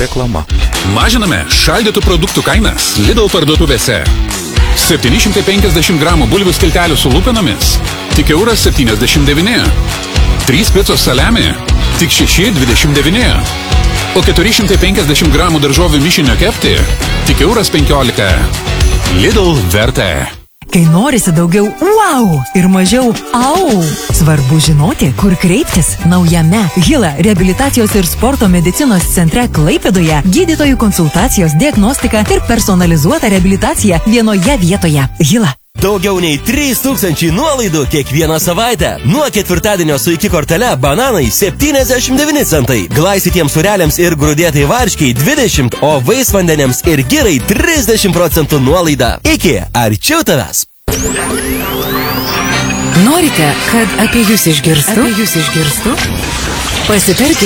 Reklama. Mažiname šaldytų produktų kainas Lidl parduotuvėse. 750 gramų bulvių skiltelių su lupinomis tik €1,79. 3 picos saliami tik €6,29. O 450 gramų daržovių mišinio kepti tik €15. Lidl vertė. Kai norisi daugiau wow ir mažiau au, svarbu žinoti, kur kreiptis. Naujame Hila reabilitacijos ir sporto medicinos centre Klaipėdoje gydytojų konsultacijos, diagnostika ir personalizuota reabilitacija vienoje vietoje. Hila. Daugiau nei 3000 nuolaidų kiekvieną savaitę. Nuo ketvirtadienio su iki kortele bananai 79 centai, glaistytiems sūreliams ir grūdėtai varškiai 20, o vaisvandeniams ir girai 30% nuolaida. Iki arčiau tavęs. Norite, kad apie jūs išgirstų? Pasitarkite